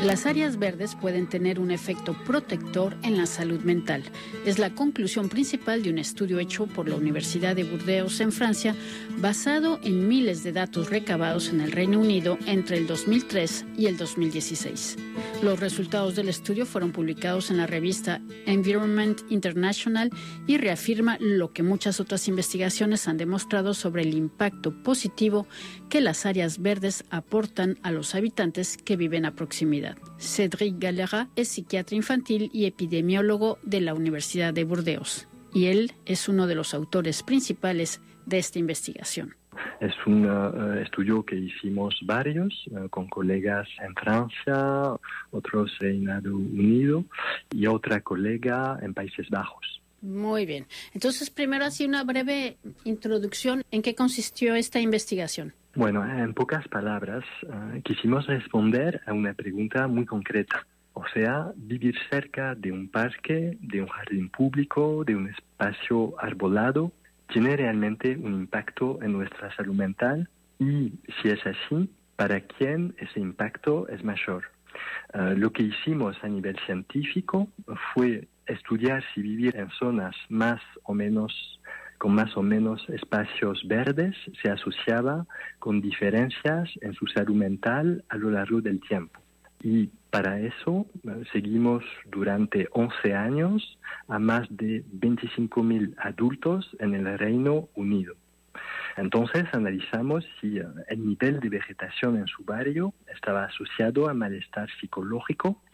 Las áreas verdes pueden tener un efecto protector en la salud mental. Es la conclusión principal de un estudio hecho por la Universidad de Burdeos en Francia, basado en miles de datos recabados en el Reino Unido entre el 2003 y el 2016. Los resultados del estudio fueron publicados en la revista Environment International y reafirma lo que muchas otras investigaciones han demostrado sobre el impacto positivo que las áreas verdes aportan a los habitantes que viven a proximidad. Cédric Galera es psiquiatra infantil y epidemiólogo de la Universidad de Burdeos, y él es uno de los autores principales de esta investigación. Es un estudio que hicimos varios con colegas en Francia, otros en Reino Unido y otra colega en Países Bajos. Muy bien. Entonces, primero así una breve introducción. ¿En qué consistió esta investigación? Bueno, en pocas palabras, quisimos responder a una pregunta muy concreta. O sea, vivir cerca de un parque, de un jardín público, de un espacio arbolado, ¿tiene realmente un impacto en nuestra salud mental? Y si es así, ¿para quién ese impacto es mayor? Lo que hicimos a nivel científico fue estudiar si vivir en zonas con más o menos espacios verdes se asociaba con diferencias en su salud mental a lo largo del tiempo. Y para eso seguimos durante 11 años a más de 25.000 adultos en el Reino Unido. Entonces analizamos si el nivel de vegetación en su barrio estaba asociado a malestar psicológico